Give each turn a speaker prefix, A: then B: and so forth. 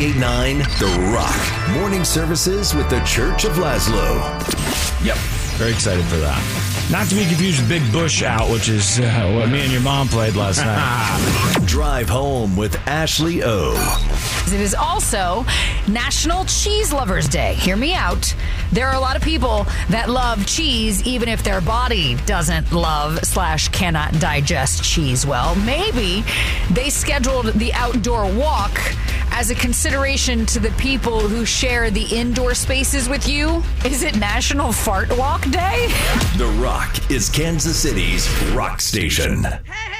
A: 98.9 The Rock. Morning services with the Church of Laszlo.
B: Yep. Very excited for that. Not to be confused with Big Bush Out, which is what me and your mom played last night.
A: Drive home with Ashley O.
C: It is also National Cheese Lovers Day. Hear me out. There are a lot of people that love cheese even if their body doesn't love/cannot digest cheese well. Maybe they scheduled the outdoor walk as a consideration to the people who share the indoor spaces with you. Is it National Fart Walk Day?
A: The Rock is Kansas City's rock station.
D: Hey!